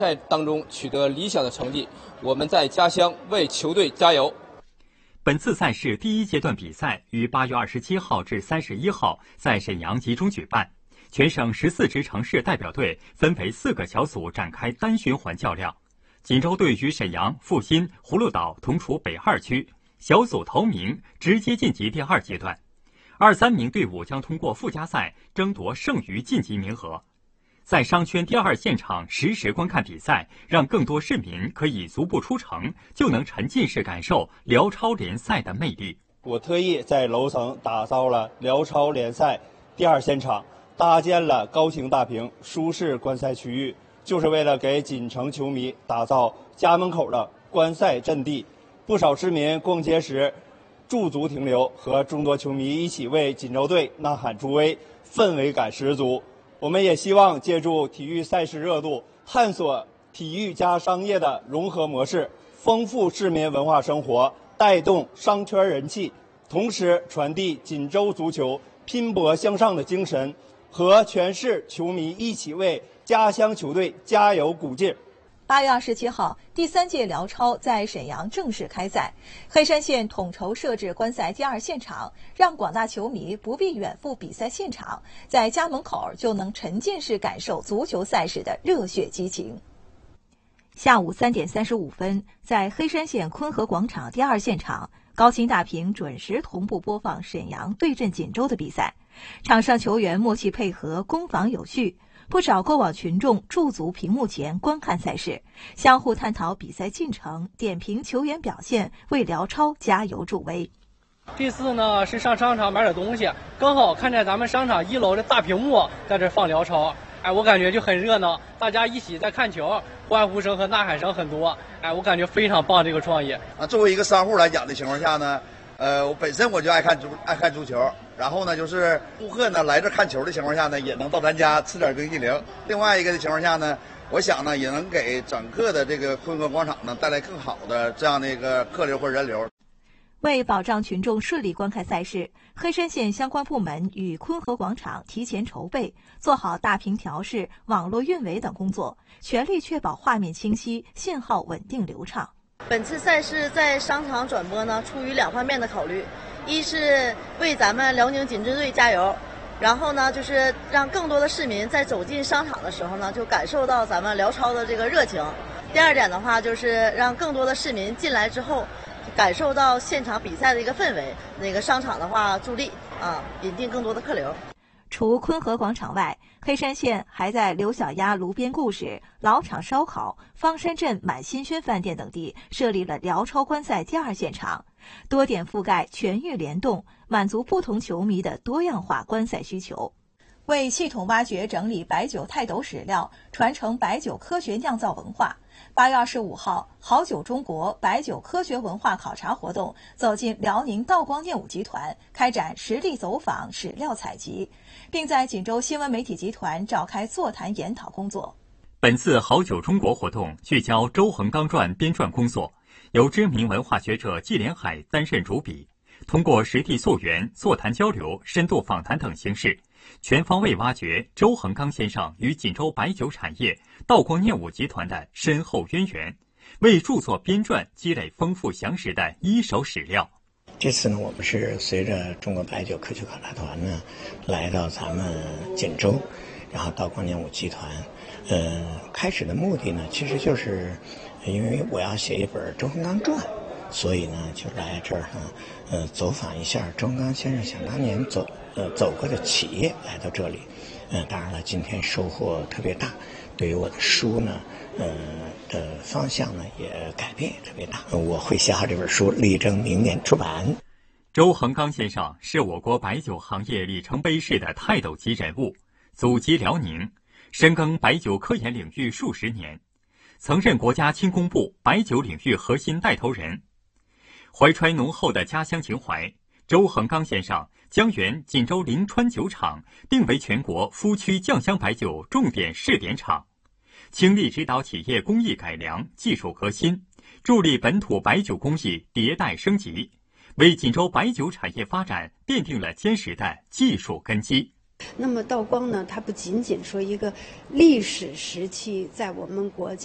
赛当中取得理想的成绩，我们在家乡为球队加油。 本次赛事第一阶段比赛于8月27号至31号在沈阳集中举办，全省14支城市代表队分为4个小组展开单循环较量。锦州队与沈阳、阜新、葫芦岛同处北2区，小组头名直接晋级第2阶段。2、3名队伍将通过附加赛争夺剩余晋级名额。在商圈第2现场实时观看比赛，让更多市民可以足不出城就能沉浸式感受辽超联赛的魅力。 我特意在楼层打造了辽超联赛第2现场，搭建了高清大屏、舒适观赛区域，就是为了给锦城球迷打造家门口的观赛阵地。不少市民逛街时驻足停留，和众多球迷一起为锦州队呐喊助威，氛围感十足。我们也希望借助体育赛事热度，探索体育加商业的融合模式，丰富市民文化生活，带动商圈人气，同时传递锦州足球拼搏向上的精神，和全市球迷一起为家乡球队加油鼓劲。 8月27号，第3届辽超在沈阳正式开赛。黑山县统筹设置观赛第2现场，让广大球迷不必远赴比赛现场，在家门口就能沉浸式感受足球赛事的热血激情。下午3点35分，在黑山县昆河广场第2现场，高清大屏准时同步播放沈阳对阵锦州的比赛，场上球员默契配合，攻防有序。不少过往群众驻足屏幕前观看赛事，相互探讨比赛进程，点评球员表现，为辽超加油助威。 第4呢是上商场买点东西，刚好看见咱们商场1楼的大屏幕在这放辽超，我感觉就很热闹，大家一起在看球，欢呼声和呐喊声很多，我感觉非常棒这个创意。 作为一个商户来讲的情况下呢，我本身我就爱看足球，然后呢，就是顾客呢来这看球的情况下呢，也能到咱家吃点冰激凌。另外一个的情况下呢，我想呢，也能给整个的这个昆河广场呢带来更好的这样的一个客流或人流。 为保障群众顺利观看赛事，黑山县相关部门与昆河广场提前筹备，做好大屏调试、网络运维等工作，全力确保画面清晰、信号稳定流畅。 本次赛事在商场转播呢，出于2方面的考虑，一是为咱们辽宁锦州队加油，然后呢，就是让更多的市民在走进商场的时候呢，就感受到咱们辽超的这个热情。第2点的话，就是让更多的市民进来之后，感受到现场比赛的一个氛围。那个商场的话，助力引进更多的客流。 除昆河广场外，黑山县还在刘小丫炉边故事、老厂烧烤、方山镇满新轩饭店等地设立了辽超观赛第2现场，多点覆盖，全域联动，满足不同球迷的多样化观赛需求。为系统挖掘整理白酒泰斗史料，传承白酒科学酿造文化，8月25号，好酒中国白酒科学文化考察活动走进辽宁道光念武集团，开展实地走访、史料采集，并在锦州新闻媒体集团召开座谈研讨工作。 本次好酒中国活动聚焦周恒刚传编撰工作，由知名文化学者季连海担任主笔，通过实地溯源、座谈交流、深度访谈等形式，全方位挖掘周恒刚先生与锦州白酒产业、道光念武集团的深厚渊源，为著作编撰积累丰富详实的一手史料。 这次呢，我们是随着中国白酒科学考察团呢，来到咱们锦州，然后道光念武集团。开始的目的呢，其实就是因为我要写一本周恒刚传，所以呢就来这儿呢，走访一下周恒刚先生想当年走过的企业，来到这里。当然了，今天收获特别大，对于我的书呢，的方向呢也改变也特别大。我会写好这本书，力争明年出版。 周恒刚先生是我国白酒行业里程碑式的泰斗级人物，祖籍辽宁，深耕白酒科研领域数十年，曾任国家轻工部白酒领域核心带头人。怀揣浓厚的家乡情怀，周恒刚先生将原锦州临川酒厂定为全国夫曲酱香白酒重点试点厂，倾力指导企业工艺改良、技术革新，助力本土白酒工艺迭代升级，为锦州白酒产业发展奠定了坚实的技术根基。 那么道光呢，它不仅仅说一个历史时期在我们国家